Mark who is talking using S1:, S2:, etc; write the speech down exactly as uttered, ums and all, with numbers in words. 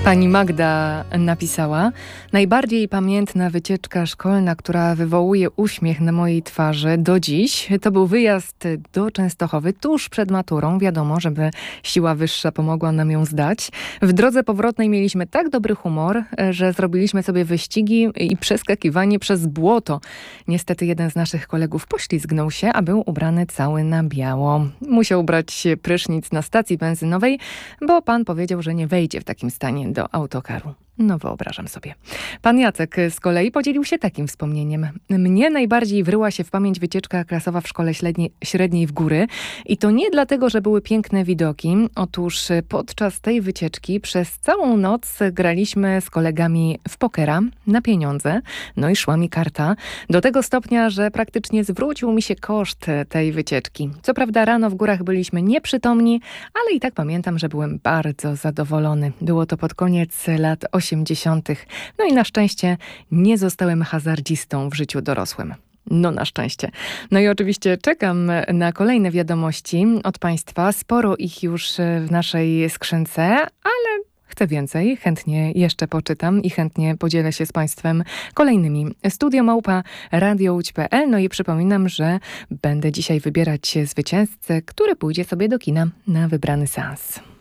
S1: Pani Magda napisała: najbardziej pamiętna wycieczka szkolna, która wywołuje uśmiech na mojej twarzy do dziś, to był wyjazd do Częstochowy tuż przed maturą. Wiadomo, żeby siła wyższa pomogła nam ją zdać. W drodze powrotnej mieliśmy tak dobry humor, że zrobiliśmy sobie wyścigi i przeskakiwanie przez błoto. Niestety jeden z naszych kolegów poślizgnął się, a był ubrany cały na biało. Musiał brać prysznic na stacji benzynowej, bo pan powiedział, że nie wejdzie w takim stanie do autokaru. No wyobrażam sobie. Pan Jacek z kolei podzielił się takim wspomnieniem. Mnie najbardziej wryła się w pamięć wycieczka klasowa w szkole średniej, średniej w góry. I to nie dlatego, że były piękne widoki. Otóż podczas tej wycieczki przez całą noc graliśmy z kolegami w pokera na pieniądze. No i szła mi karta. Do tego stopnia, że praktycznie zwrócił mi się koszt tej wycieczki. Co prawda rano w górach byliśmy nieprzytomni, ale i tak pamiętam, że byłem bardzo zadowolony. Było to pod koniec lat osiemdziesiątych. No i na szczęście nie zostałem hazardzistą w życiu dorosłym. No na szczęście. No i oczywiście czekam na kolejne wiadomości od Państwa. Sporo ich już w naszej skrzynce, ale chcę więcej. Chętnie jeszcze poczytam i chętnie podzielę się z Państwem kolejnymi. Studio małpa radiołódź kropka pe el. No i przypominam, że będę dzisiaj wybierać zwycięzcę, który pójdzie sobie do kina na wybrany seans.